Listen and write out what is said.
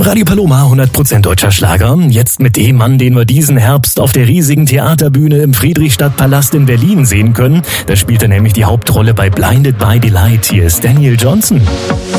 Radio Paloma, 100% deutscher Schlager. Jetzt mit dem Mann, den wir diesen Herbst auf der riesigen Theaterbühne im Friedrichstadtpalast in Berlin sehen können. Da spielt er nämlich die Hauptrolle bei Blinded by the Light. Hier ist Daniel Johnston.